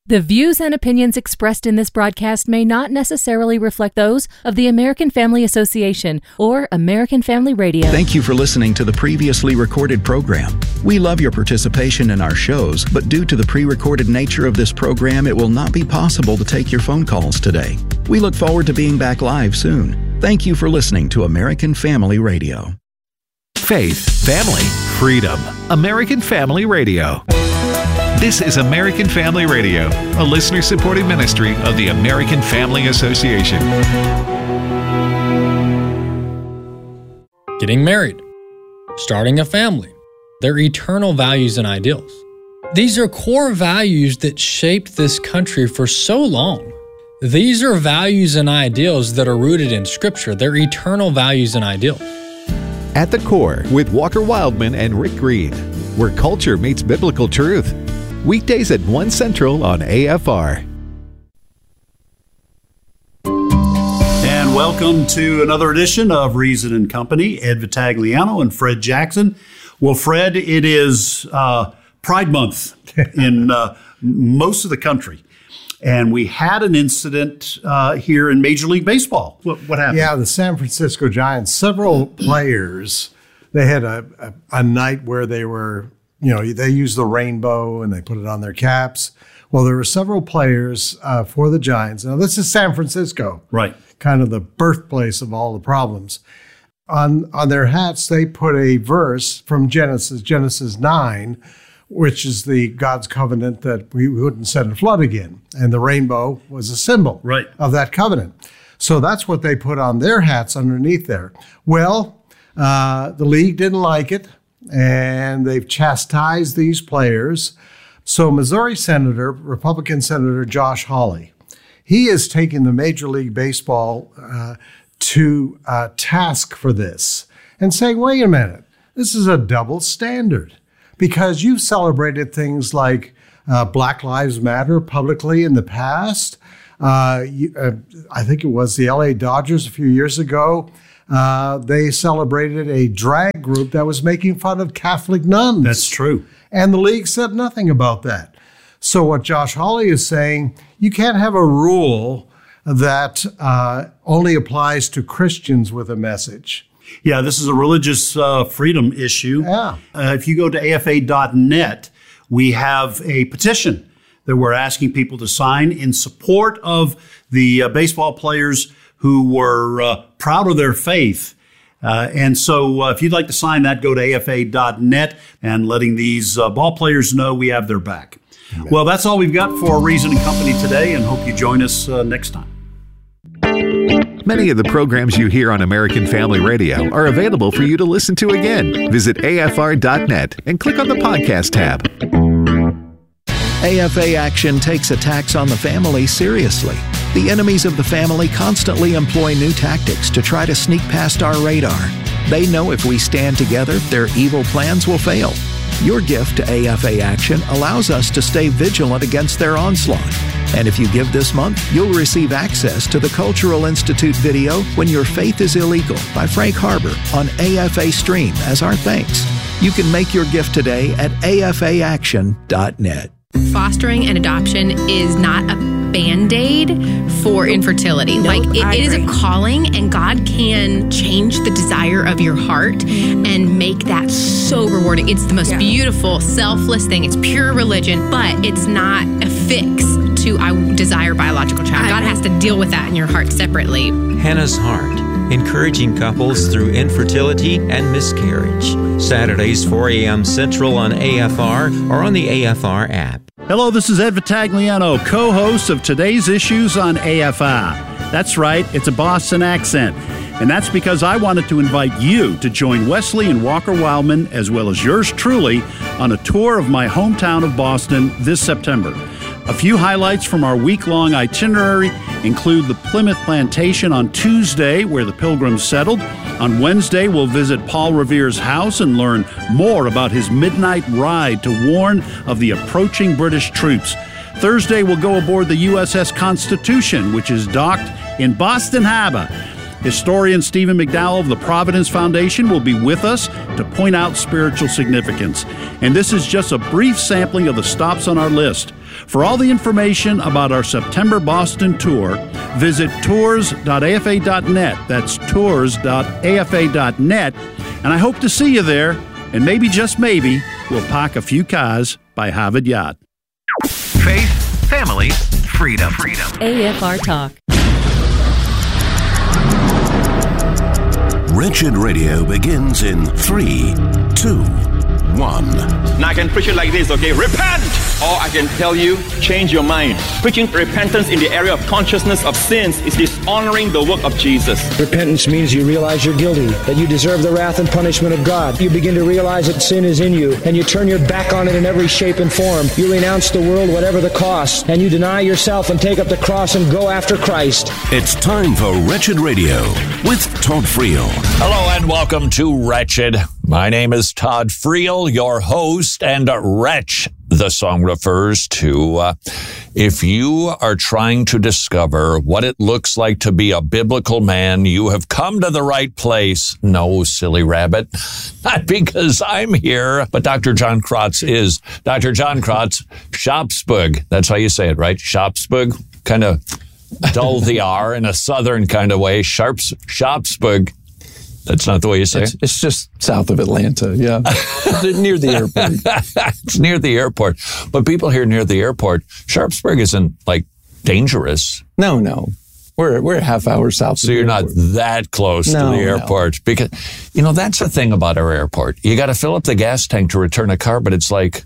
The views and opinions expressed in this broadcast may not necessarily reflect those of the American Family Association or American Family Radio. Thank you for listening to the previously recorded program. We love your participation in our shows, but due to the pre-recorded nature of this program, it will not be possible to take your phone calls today. We look forward to being back live soon. Thank you for listening to American Family Radio. Faith, family, freedom. American Family Radio. This is American Family Radio, a listener-supported ministry of the American Family Association. Getting married, starting a family, their eternal values and ideals. These are core values that shaped this country for so long. These are values and ideals that are rooted in Scripture. They're eternal values and ideals. At the Core with Walker Wildman and Rick Green, where culture meets biblical truth. Weekdays at 1 Central on AFR. And welcome to another edition of Reason and Company. Ed Vitagliano and Fred Jackson. Well, Fred, it is Pride Month in most of the country. And we had an incident here in Major League Baseball. What happened? Yeah, the San Francisco Giants, several players, they had a night where they were, they used the rainbow and they put it on their caps. Well, there were several players for the Giants. Now, this is San Francisco. Right. Kind of the birthplace of all the problems. On their hats, they put a verse from Genesis 9, which is the God's covenant that we wouldn't send a flood again. And the rainbow was a symbol of that covenant. So that's what they put on their hats underneath there. Well, the league didn't like it, and they've chastised these players. So Missouri Republican Senator Josh Hawley, he is taking the Major League Baseball to task for this and saying, wait a minute, this is a double standard. Because you've celebrated things like Black Lives Matter publicly in the past. I think it was the LA Dodgers a few years ago. They celebrated a drag group that was making fun of Catholic nuns. That's true. And the league said nothing about that. So what Josh Hawley is saying, you can't have a rule that only applies to Christians with a message. Yeah, this is a religious freedom issue. Yeah. If you go to afa.net, we have a petition that we're asking people to sign in support of the baseball players who were proud of their faith. And so if you'd like to sign that, go to afa.net and letting these ball players know we have their back. Amen. Well, that's all we've got for Reason and Company today, and hope you join us next time. Many of the programs you hear on American Family Radio are available for you to listen to again. Visit afr.net and click on the podcast tab. AFA Action takes attacks on the family seriously. The enemies of the family constantly employ new tactics to try to sneak past our radar. They know if we stand together, their evil plans will fail. Your gift to AFA Action allows us to stay vigilant against their onslaught. And if you give this month, you'll receive access to the Cultural Institute video, When Your Faith is Illegal, by Frank Harbor on AFA Stream as our thanks. You can make your gift today at afaaction.net. Fostering and adoption is not a Band-Aid for infertility. It is a calling, and God can change the desire of your heart and make that so rewarding. It's the most beautiful, selfless thing. It's pure religion, but it's not a fix to I desire biological child. God has to deal with that in your heart separately. Hannah's Heart, encouraging couples through infertility and miscarriage. Saturdays, 4 a.m. Central on AFR or on the AFR app. Hello, this is Ed Vitagliano, co-host of today's Issues on AFR. That's right, it's a Boston accent. And that's because I wanted to invite you to join Wesley and Walker Wildman, as well as yours truly, on a tour of my hometown of Boston this September. A few highlights from our week-long itinerary include the Plymouth Plantation on Tuesday, where the Pilgrims settled. On Wednesday, we'll visit Paul Revere's house and learn more about his midnight ride to warn of the approaching British troops. Thursday, we'll go aboard the USS Constitution, which is docked in Boston Harbor. Historian Stephen McDowell of the Providence Foundation will be with us to point out spiritual significance. And this is just a brief sampling of the stops on our list. For all the information about our September Boston tour, visit tours.afa.net. That's tours.afa.net. And I hope to see you there. And maybe, just maybe, we'll park a few cars by Harvard Yacht. Faith, family, freedom. AFR Talk. Wretched Radio begins in 3, 2, 1. Now I can preach it like this, okay? Repent! Or I can tell you, change your mind. Preaching repentance in the area of consciousness of sins is dishonoring the work of Jesus. Repentance means you realize you're guilty, that you deserve the wrath and punishment of God. You begin to realize that sin is in you, and you turn your back on it in every shape and form. You renounce the world, whatever the cost, and you deny yourself and take up the cross and go after Christ. It's time for Wretched Radio with Todd Friel. Hello and welcome to Wretched. My name is Todd Friel, your host, and Wretch, the song refers to if you are trying to discover what it looks like to be a biblical man, you have come to the right place. No, silly rabbit. Not because I'm here, but Dr. John Krotz is. Dr. John Krotz, Shopsburg. That's how you say it, right? Shopsburg? Kind of dull the R in a southern kind of way. Shopsburg. That's not the way you say it? It's just south of Atlanta, yeah. Near the airport. It's near the airport. But people here near the airport, Sharpsburg isn't, like, dangerous. No. We're a half hour south so of the airport. So you're not that close to the airport. No. Because, that's the thing about our airport. You got to fill up the gas tank to return a car, but it's like,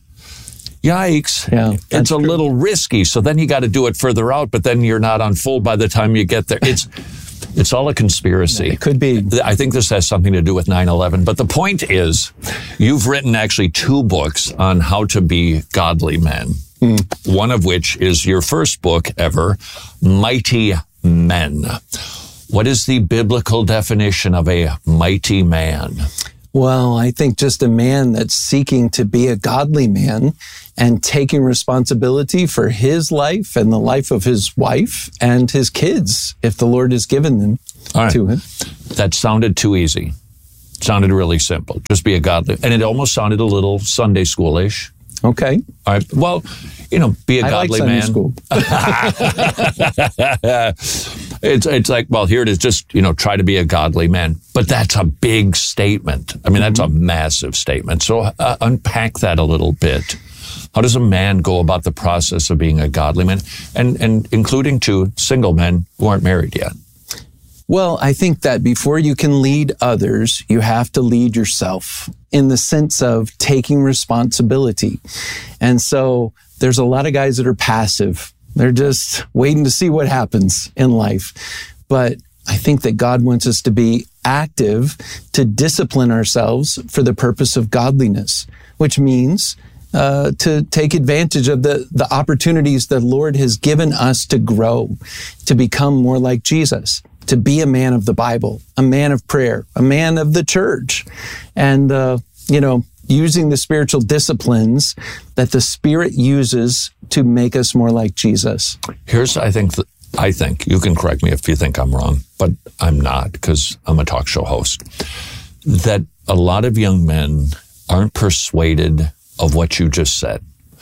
yikes. Yeah, it's a little risky. So then you got to do it further out, but then you're not on full by the time you get there. It's all a conspiracy. It could be. I think this has something to do with 9/11. But the point is, you've written actually 2 books on how to be godly men. One of which is your first book ever, Mighty Men. What is the biblical definition of a mighty man? Well, I think just a man that's seeking to be a godly man and taking responsibility for his life and the life of his wife and his kids, if the Lord has given them to him. That sounded too easy. It sounded really simple. Just be a godly. And it almost sounded a little Sunday schoolish. Okay. All right. Well, be a godly man. I like Sunday school. It's like, well, here it is, just, try to be a godly man. But that's a big statement. I mean, that's a massive statement. So unpack that a little bit. How does a man go about the process of being a godly man? And including 2 single men who aren't married yet. Well, I think that before you can lead others, you have to lead yourself in the sense of taking responsibility. And so there's a lot of guys that are passive. They're just waiting to see what happens in life. But I think that God wants us to be active, to discipline ourselves for the purpose of godliness, which means to take advantage of the opportunities the Lord has given us to grow, to become more like Jesus, to be a man of the Bible, a man of prayer, a man of the church, and, using the spiritual disciplines that the Spirit uses to make us more like Jesus. Here's, I think, you can correct me if you think I'm wrong, but I'm not, because I'm a talk show host, that a lot of young men aren't persuaded of what you just said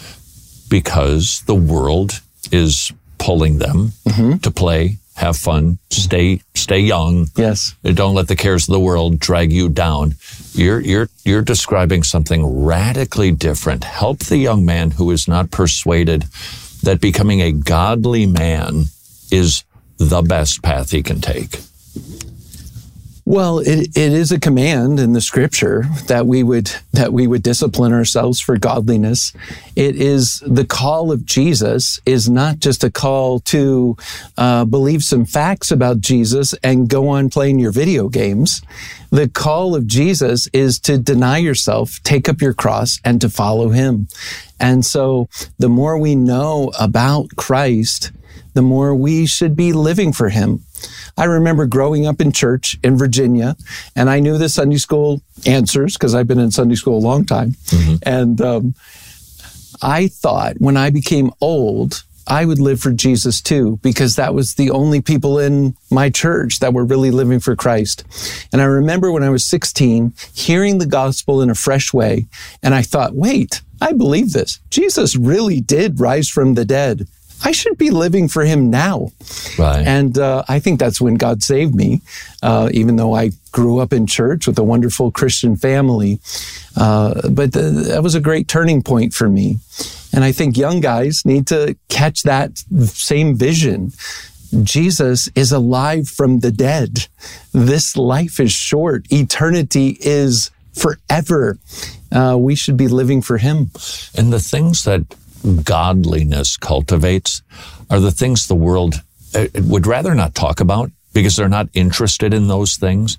because the world is pulling them to play, have fun, stay young. Yes. Don't let the cares of the world drag you down. You're describing something radically different. Help the young man who is not persuaded that becoming a godly man is the best path he can take. Well, it is a command in the Scripture that we would discipline ourselves for godliness. It is the call of Jesus is not just a call to believe some facts about Jesus and go on playing your video games. The call of Jesus is to deny yourself, take up your cross, and to follow him. And so the more we know about Christ, the more we should be living for him. I remember growing up in church in Virginia, and I knew the Sunday school answers because I've been in Sunday school a long time. And I thought when I became old, I would live for Jesus too, because that was the only people in my church that were really living for Christ. And I remember when I was 16, hearing the gospel in a fresh way, and I thought, wait, I believe this. Jesus really did rise from the dead. I should be living for him now. Right. And I think that's when God saved me, even though I grew up in church with a wonderful Christian family. But that was a great turning point for me. And I think young guys need to catch that same vision. Jesus is alive from the dead. This life is short. Eternity is forever. We should be living for him. And the things that godliness cultivates are the things the world would rather not talk about because they're not interested in those things.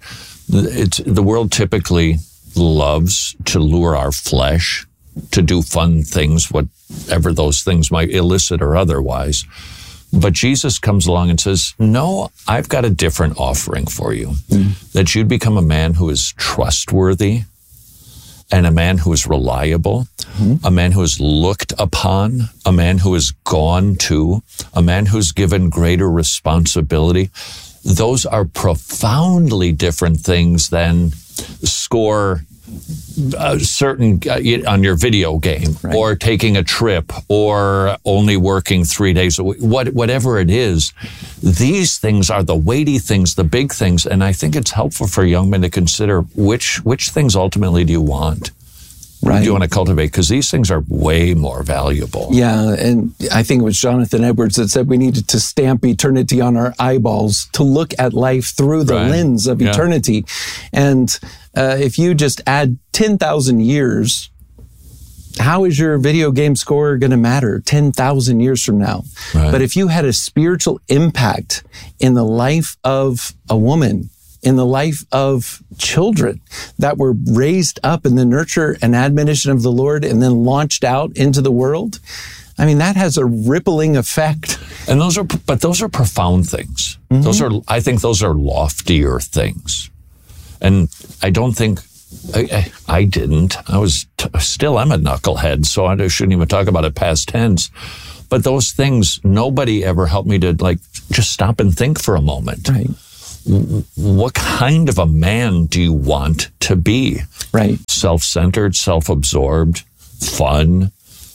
The world typically loves to lure our flesh to do fun things, whatever those things might, illicit or otherwise. But Jesus comes along and says, no, I've got a different offering for you, that you'd become a man who is trustworthy, and a man who is reliable, a man who is looked upon, a man who is gone to, a man who's given greater responsibility. Those are profoundly different things than score certain on your video game, right, or taking a trip, or only working 3 days a week, whatever it is. These things are the weighty things, the big things, and I think it's helpful for young men to consider which things ultimately do you want. Right. Do you want to cultivate? Because these things are way more valuable. Yeah, and I think it was Jonathan Edwards that said we needed to stamp eternity on our eyeballs to look at life through the lens of eternity. And if you just add 10,000 years, how is your video game score going to matter 10,000 years from now? Right. But if you had a spiritual impact in the life of a woman, in the life of children that were raised up in the nurture and admonition of the Lord and then launched out into the world, I mean, that has a rippling effect. And those are profound things. I think those are loftier things. And I don't think, I didn't. I was still am a knucklehead, so I shouldn't even talk about it past tense. But those things, nobody ever helped me to just stop and think for a moment. Right. What kind of a man do you want to be? Right. Self-centered, self-absorbed, fun.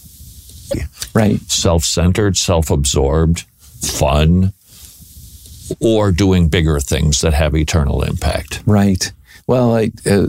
Right. Self-centered, self-absorbed, fun, or doing bigger things that have eternal impact. Right. Well,